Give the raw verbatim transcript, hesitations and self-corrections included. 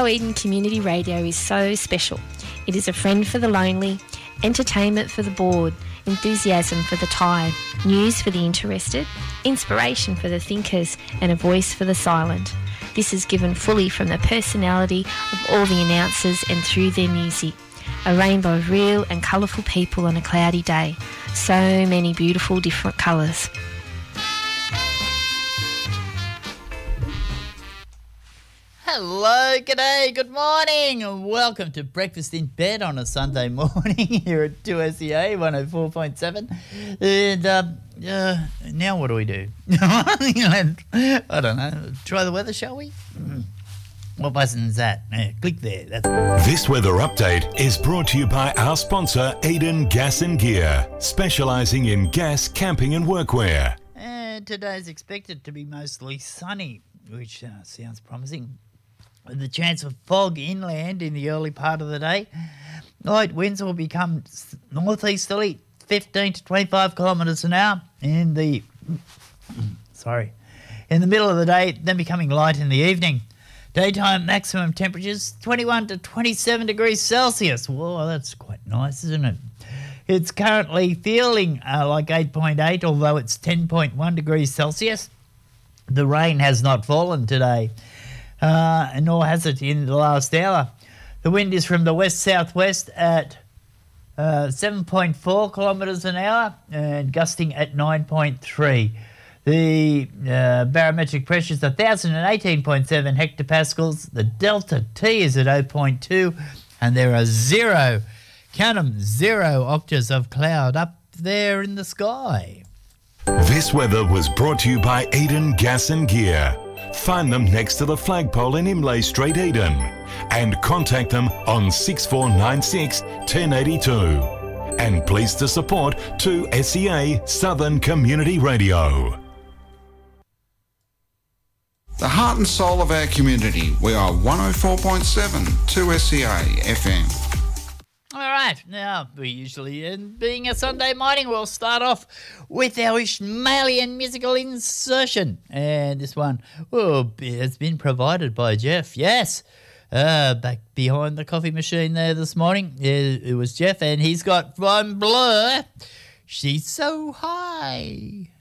how Eden Community Radio is so special. It is a friend for the lonely, entertainment for the bored, enthusiasm for the tired, news for the interested, inspiration for the thinkers, and a voice for the silent. This is given fully from the personality of all the announcers and through their music. A rainbow of real and colourful people on a cloudy day. So many beautiful different colours. Hello, g'day, good morning, and welcome to Breakfast in Bed on a Sunday morning here at two S E A one oh four point seven. And um, uh, now what do we do? I don't know. Try the weather, shall we? What button is that? Yeah, click there. That's... This weather update is brought to you by our sponsor, Eden Gas and Gear, specialising in gas, camping and workwear. And today's expected to be mostly sunny, which uh, sounds promising. The chance of fog inland in the early part of the day. Light winds will become northeasterly, fifteen to twenty-five kilometres an hour in the sorry, in the middle of the day, then becoming light in the evening. Daytime maximum temperatures twenty-one to twenty-seven degrees Celsius. Whoa, that's quite nice, isn't it? It's currently feeling uh, like eight point eight, although it's ten point one degrees Celsius. The rain has not fallen today. Uh, nor has it in the last hour. The wind is from the west-southwest at uh, seven point four kilometres an hour and gusting at nine point three. The uh, barometric pressure is one thousand eighteen point seven hectopascals. The delta T is at zero point two, and there are zero, count 'em, zero octaves of cloud up there in the sky. This weather was brought to you by Eden Gas and Gear. Find them next to the flagpole in Imlay Street, Eden, and contact them on six four nine six, one zero eight two. And pleased to support two S E A Southern Community Radio. The heart and soul of our community. We are one oh four point seven, two S E A F M. All right, now we usually, and being a Sunday morning, we'll start off with our Ishmaelian musical insertion. And this one, oh, has been provided by Jeff, yes. Uh, back behind the coffee machine there this morning, it, it was Jeff, and he's got from Blur, She's So High.